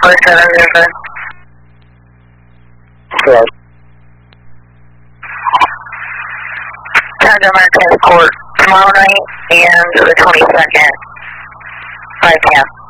47 Hello. Tender Marquez Court tomorrow night and the 22nd, 5 p.m.